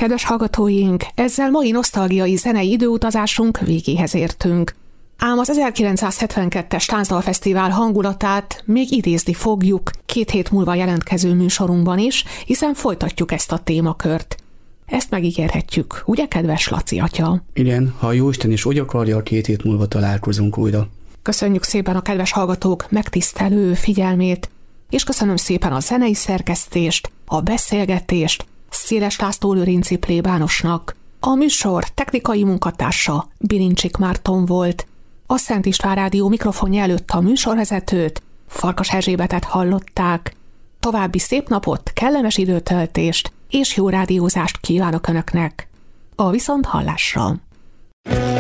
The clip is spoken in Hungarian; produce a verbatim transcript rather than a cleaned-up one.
Kedves hallgatóink, ezzel mai nosztalgiai zenei időutazásunk végéhez értünk. Ám az ezerkilencszázhetvenkettes Táncdalfesztivál hangulatát még idézni fogjuk két hét múlva jelentkező műsorunkban is, hiszen folytatjuk ezt a témakört. Ezt megígérhetjük, ugye, kedves Laci atya? Igen, ha a Jóisten is úgy akarja, két hét múlva találkozunk újra. Köszönjük szépen a kedves hallgatók megtisztelő figyelmét, és köszönöm szépen a zenei szerkesztést, a beszélgetést Széles László Lőrinci plébánosnak. A műsor technikai munkatársa Bilincsik Márton volt. A Szent István Rádió mikrofonja előtt a műsorvezetőt, Farkas Erzsébetet hallották. További szép napot, kellemes időtöltést és jó rádiózást kívánok Önöknek. A viszonthallásra!